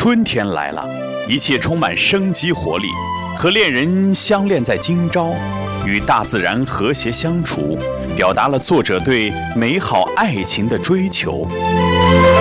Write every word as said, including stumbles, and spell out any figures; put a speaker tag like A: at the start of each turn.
A: 春天来了，一切充满生机活力，和恋人相恋在今朝，与大自然和谐相处，表达了作者对美好爱情的追求。